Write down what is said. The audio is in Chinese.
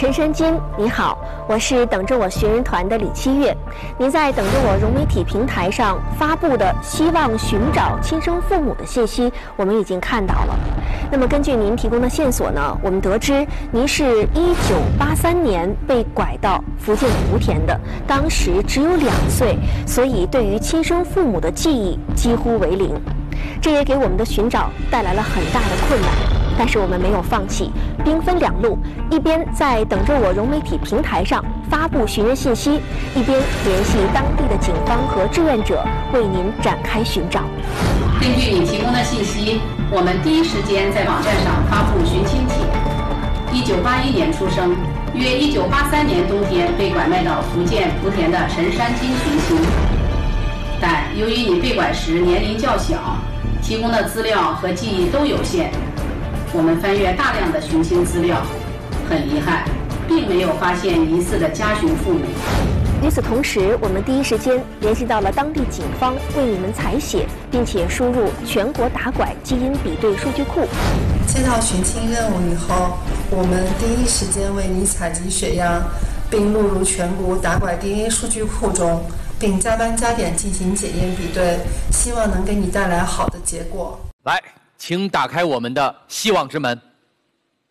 陈山金，你好，我是等着我学人团的李七月。您在等着我融媒体平台上发布的希望寻找亲生父母的信息，我们已经看到了。那么根据您提供的线索呢，我们得知您是1983年被拐到福建莆田的，当时只有2岁，所以对于亲生父母的记忆几乎为零。这也给我们的寻找带来了很大的困难。但是我们没有放弃，兵分2路，一边在等着我融媒体平台上发布寻人信息，一边联系当地的警方和志愿者为您展开寻找。 根据你提供的信息，我们第一时间在网站上发布寻亲帖。1981年出生，约1983年冬天被拐卖到福建莆田的陈山金寻亲。但由于你被拐时年龄较小，提供的资料和记忆都有限。我们翻阅大量的寻亲资料，很遗憾，并没有发现疑似的家寻父母。 与此同时，我们第一时间联系到了当地警方，为你们采血，并且输入全国打拐基因比对数据库。 接到寻亲任务以后，我们第一时间为你采集血样，并录入全国打拐 DNA 数据库中，并加班加点进行检验比对，希望能给你带来好的结果。 来，请打开我们的希望之门。